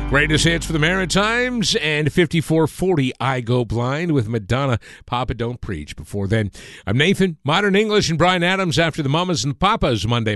Greatest hits for the Maritimes and 5440 I Go Blind with Madonna, Papa Don't Preach. Before then, I'm Nathan, Modern English, and Brian Adams after the Mamas and Papas Monday.